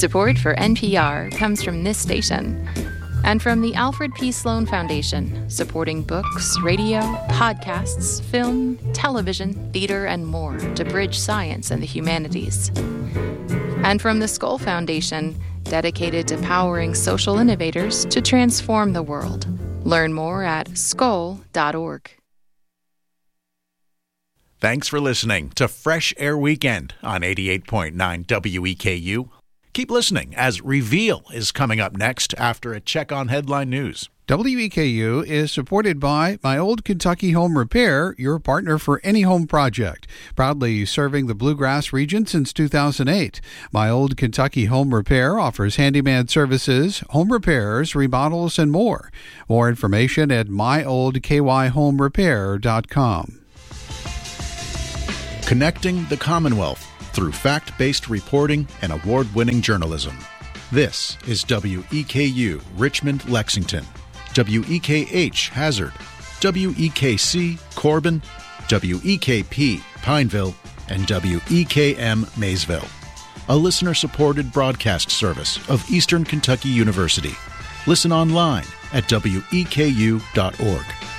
Support for NPR comes from this station and from the Alfred P. Sloan Foundation, supporting books, radio, podcasts, film, television, theater, and more to bridge science and the humanities. And from the Skoll Foundation, dedicated to powering social innovators to transform the world. Learn more at skoll.org. Thanks for listening to Fresh Air Weekend on 88.9 WEKU. Keep listening as Reveal is coming up next after a check on headline news. WEKU is supported by My Old Kentucky Home Repair, your partner for any home project. Proudly serving the Bluegrass region since 2008. My Old Kentucky Home Repair offers handyman services, home repairs, remodels, and more. More information at myoldkyhomerepair.com. Connecting the Commonwealth through fact-based reporting and award-winning journalism. This is WEKU Richmond, Lexington, WEKH Hazard, WEKC Corbin, WEKP Pineville, and WEKM Maysville, a listener-supported broadcast service of Eastern Kentucky University. Listen online at weku.org.